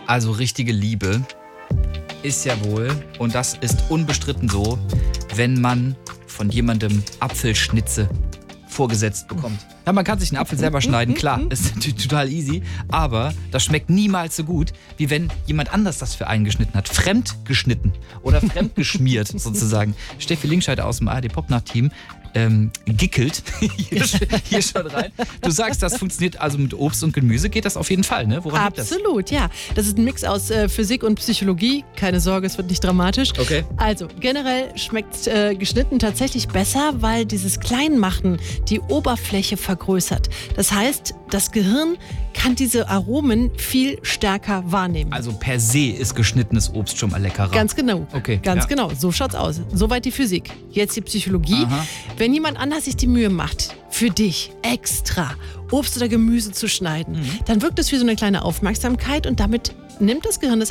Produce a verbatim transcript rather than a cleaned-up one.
Also richtige Liebe ist ja wohl, und das ist unbestritten so, wenn man von jemandem Apfelschnitze vorgesetzt bekommt. Ja, man kann sich einen Apfel selber schneiden, klar, ist natürlich total easy, aber das schmeckt niemals so gut, wie wenn jemand anders das für einen geschnitten hat. Fremd geschnitten oder fremd geschmiert sozusagen. Steffi Linkscheid aus dem A R D-Popnacht-Team ähm, gickelt hier, hier schon rein. Du sagst, das funktioniert also mit Obst und Gemüse, geht das auf jeden Fall, ne? Woran liegt das? Absolut, ja. Das ist ein Mix aus äh, Physik und Psychologie. Keine Sorge, es wird nicht dramatisch. Okay. Also, generell schmeckt äh, geschnitten tatsächlich besser, weil dieses Kleinmachen die Oberfläche vergrößert. Das heißt, das Gehirn kann diese Aromen viel stärker wahrnehmen. Also per se ist geschnittenes Obst schon mal leckerer. Ganz genau. Okay, Ganz ja. genau. So schaut's aus. Soweit die Physik. Jetzt die Psychologie. Aha. Wenn jemand anders sich die Mühe macht, für dich extra Obst oder Gemüse zu schneiden, mhm. dann wirkt es wie so eine kleine Aufmerksamkeit und damit nimmt das Gehirn es